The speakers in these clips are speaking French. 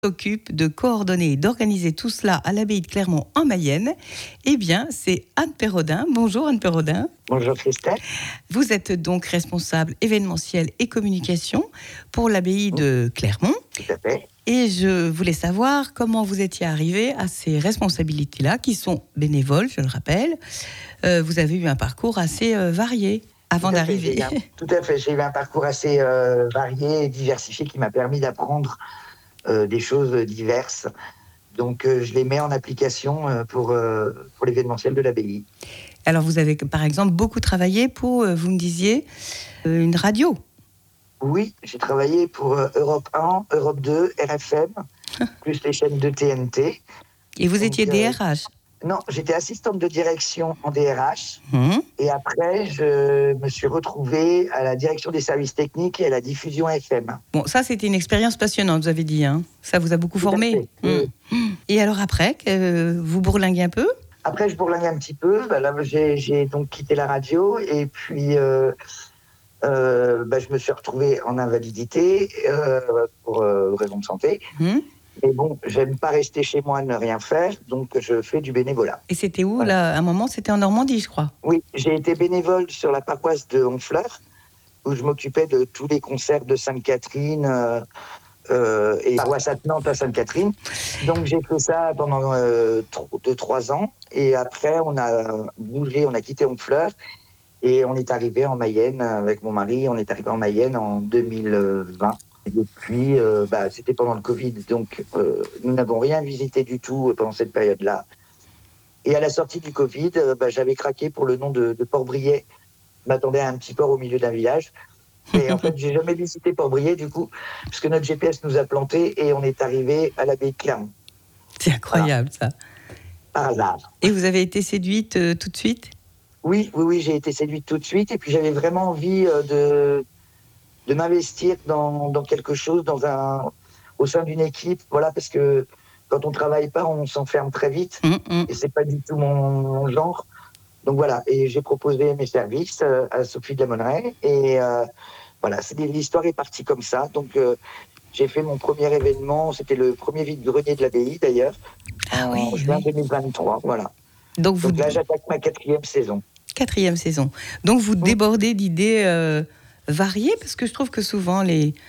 s'occupe de coordonner et d'organiser tout cela à l'abbaye de Clermont en Mayenne, eh bien, c'est Anne Perrodin. Bonjour Anne Perrodin. Bonjour Christelle. Vous êtes donc responsable événementiel et communication pour l'abbaye de Clermont. Tout à fait. Et je voulais savoir comment vous étiez arrivé à ces responsabilités-là, qui sont bénévoles, je le rappelle. Vous avez eu un parcours assez varié avant d'arriver. Tout à fait, j'ai eu un parcours assez varié et diversifié qui m'a permis d'apprendre des choses diverses. Donc je les mets en application pour l'événementiel de l'abbaye. Alors vous avez par exemple beaucoup travaillé pour, vous me disiez, une radio. Oui, j'ai travaillé pour Europe 1, Europe 2, RFM, plus les chaînes de TNT. Et vous étiez DRH? Non, j'étais assistante de direction en DRH. Mmh. Et après, je me suis retrouvée à la direction des services techniques et à la diffusion FM. Bon, ça, c'était une expérience passionnante, vous avez dit. Hein. Ça vous a beaucoup formé. Et alors après, vous bourlinguez un peu? Après, je bourlingue un petit peu. Là, j'ai donc quitté la radio. Et puis, je me suis retrouvée en invalidité pour raison de santé. Mais bon, j'aime pas rester chez moi, ne rien faire, donc je fais du bénévolat. Et c'était où, là, à un moment? C'était en Normandie, je crois. Oui, j'ai été bénévole sur la paroisse de Honfleur, où je m'occupais de tous les concerts de Sainte-Catherine et paroisse attenante à Sainte-Catherine. Donc j'ai fait ça pendant 2-3 ans. Et après, on a bougé, on a quitté Honfleur. Et on est arrivé en Mayenne avec mon mari, on est arrivé en Mayenne en 2020. Et depuis, c'était pendant le Covid, donc nous n'avons rien visité du tout pendant cette période-là. Et à la sortie du Covid, j'avais craqué pour le nom de Port-Briet. Je m'attendais à un petit port au milieu d'un village. Et en fait, j'ai jamais visité Port-Briet, du coup, parce que notre GPS nous a plantés et on est arrivé à l'abbaye de Clermont. C'est incroyable, ça. Par hasard. Et vous avez été séduite tout de suite? Oui, j'ai été séduite tout de suite. Et puis j'avais vraiment envie de m'investir dans quelque chose, au sein d'une équipe, voilà, parce que quand on travaille pas, on s'enferme très vite, et c'est pas du tout mon genre. Donc voilà, et j'ai proposé mes services à Sophie de la Monneraye, et voilà, l'histoire est partie comme ça. Donc j'ai fait mon premier événement, c'était le premier vide-grenier de l'abbaye d'ailleurs, en juin 2023, voilà. Donc là, j'attaque ma 4e saison. 4e saison. Donc vous débordez d'idées variées, parce que je trouve que souvent,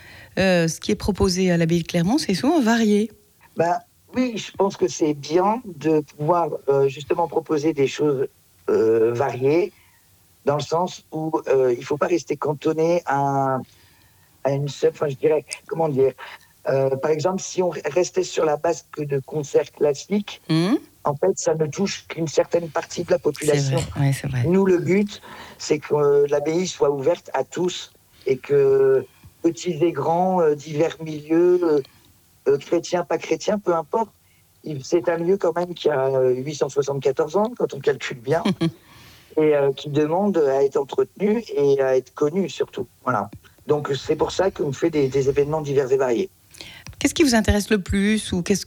ce qui est proposé à l'abbaye de Clermont, c'est souvent varié. Oui, je pense que c'est bien de pouvoir justement proposer des choses variées, dans le sens où il ne faut pas rester cantonné à une seule, je dirais, comment dire, par exemple, si on restait sur la base que de concerts classiques, en fait, ça ne touche qu'une certaine partie de la population. C'est vrai. Nous, le but, c'est que l'abbaye soit ouverte à tous et que petits et grands, divers milieux, chrétiens, pas chrétiens, peu importe, c'est un lieu quand même qui a 874 ans, quand on calcule bien, et qui demande à être entretenu et à être connu surtout. Voilà. Donc c'est pour ça qu'on fait des événements divers et variés. Qu'est-ce qui vous intéresse le plus, ou qu'est-ce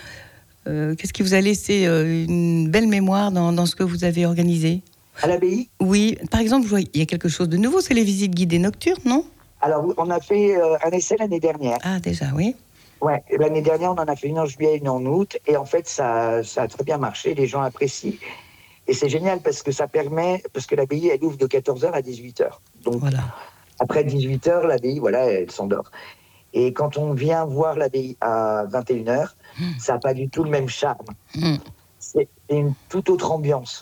qui vous a laissé une belle mémoire dans ce que vous avez organisé? À l'abbaye ? Oui, par exemple, il y a quelque chose de nouveau, c'est les visites guidées nocturnes, non? Alors, on a fait un essai l'année dernière. Ah, déjà, oui. Ouais, l'année dernière, on en a fait une en juillet, une en août, et en fait, ça a très bien marché, les gens apprécient. Et c'est génial parce que ça permet, parce que l'abbaye, elle ouvre de 14h à 18h. Donc, après 18h, l'abbaye, elle s'endort. Et quand on vient voir l'abbaye à 21h, ça n'a pas du tout le même charme. C'est une toute autre ambiance.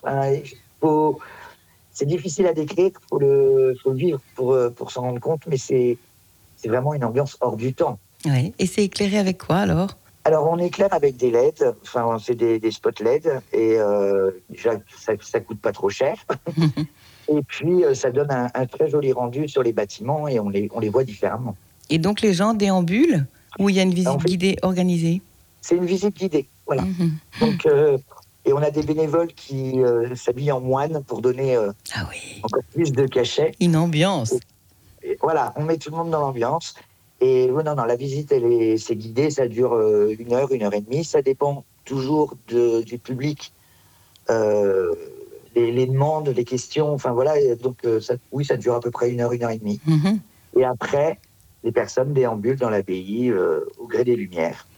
C'est difficile à décrire, il faut le vivre pour s'en rendre compte, mais c'est vraiment une ambiance hors du temps. Oui. Et c'est éclairé avec quoi alors ? Alors on éclaire avec des LED, c'est des spots LED, et déjà ça coûte pas trop cher. Et puis ça donne un très joli rendu sur les bâtiments et on les voit différemment. Et donc les gens déambulent, ou il y a une visite guidée organisée ? C'est une visite guidée, voilà. Donc, et on a des bénévoles qui s'habillent en moine pour donner encore plus de cachet. Une ambiance. Et voilà, on met tout le monde dans l'ambiance. Et non, la visite, c'est guidé, ça dure 1 heure, 1 heure et demie. Ça dépend toujours du public, les demandes, les questions, donc ça dure à peu près 1 heure, 1 heure et demie. Et après, les personnes déambulent dans l'abbaye au gré des lumières.